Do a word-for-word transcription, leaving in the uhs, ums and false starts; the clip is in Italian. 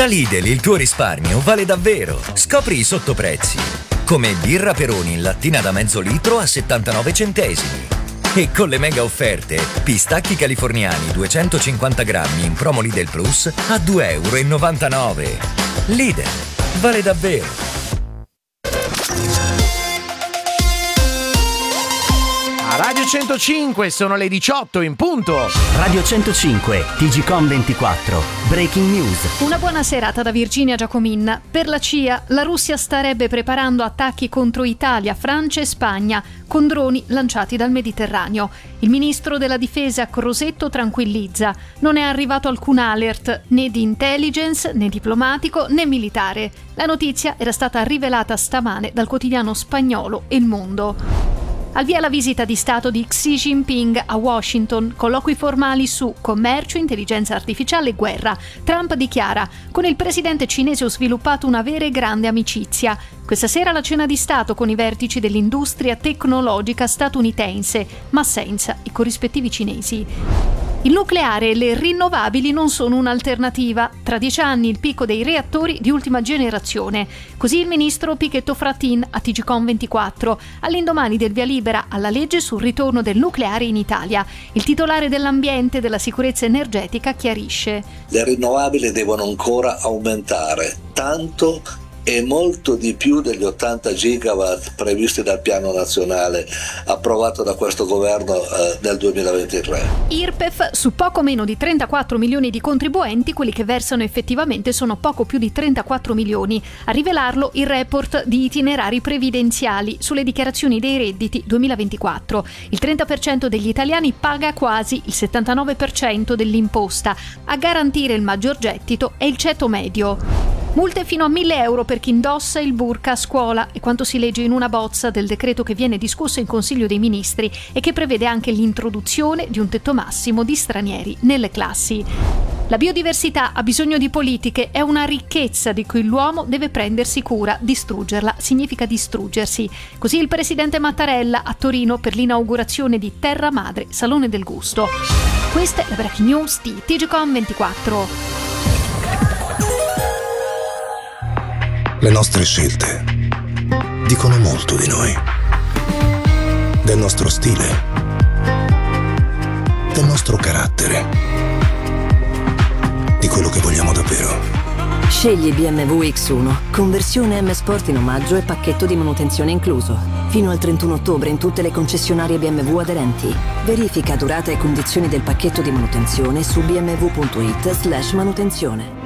Da Lidl il tuo risparmio vale davvero. Scopri i sottoprezzi. Come birra Peroni in lattina da mezzo litro a settantanove centesimi. E con le mega offerte, pistacchi californiani duecentocinquanta grammi in promo Lidl Plus a due e novantanove euro. Lidl, vale davvero. A Radio centocinque sono le diciotto in punto. Radio centocinque, T G Com ventiquattro, Breaking News. Una buona serata da Virginia Giacomin. Per la C I A, la Russia starebbe preparando attacchi contro Italia, Francia e Spagna con droni lanciati dal Mediterraneo. Il ministro della difesa Crosetto tranquillizza: non è arrivato alcun alert né di intelligence, né diplomatico, né militare. La notizia era stata rivelata stamane dal quotidiano spagnolo Il Mundo. Al via la visita di Stato di Xi Jinping a Washington, colloqui formali su commercio, intelligenza artificiale e guerra. Trump dichiara: con il presidente cinese ho sviluppato una vera e grande amicizia. Questa sera la cena di Stato con i vertici dell'industria tecnologica statunitense, ma senza i corrispettivi cinesi. Il nucleare e le rinnovabili non sono un'alternativa. Tra dieci anni il picco dei reattori di ultima generazione. Così il ministro Pichetto Fratin a T G Com ventiquattro, all'indomani del via libera alla legge sul ritorno del nucleare in Italia. Il titolare dell'ambiente e della sicurezza energetica chiarisce: le rinnovabili devono ancora aumentare, tanto e molto di più degli ottanta gigawatt previsti dal piano nazionale approvato da questo governo eh, nel duemilaventitré. I R P E F su poco meno di trentaquattro milioni di contribuenti, quelli che versano effettivamente sono poco più di trentaquattro milioni. A rivelarlo il report di itinerari previdenziali sulle dichiarazioni dei redditi duemilaventiquattro. Il trenta per cento degli italiani paga quasi il settantanove per cento dell'imposta. A garantire il maggior gettito è il ceto medio. Multe fino a mille euro per chi indossa il burka a scuola, e quanto si legge in una bozza del decreto che viene discusso in Consiglio dei Ministri e che prevede anche l'introduzione di un tetto massimo di stranieri nelle classi. La biodiversità ha bisogno di politiche, è una ricchezza di cui l'uomo deve prendersi cura. Distruggerla significa distruggersi. Così il presidente Mattarella a Torino per l'inaugurazione di Terra Madre, Salone del Gusto. Questa è la Breaking News di T G Com ventiquattro. Le nostre scelte dicono molto di noi, del nostro stile, del nostro carattere, di quello che vogliamo davvero. Scegli B M W X uno, conversione M Sport in omaggio e pacchetto di manutenzione incluso. Fino al trentuno ottobre in tutte le concessionarie B M W aderenti. Verifica durata e condizioni del pacchetto di manutenzione su bmw punto it slash manutenzione.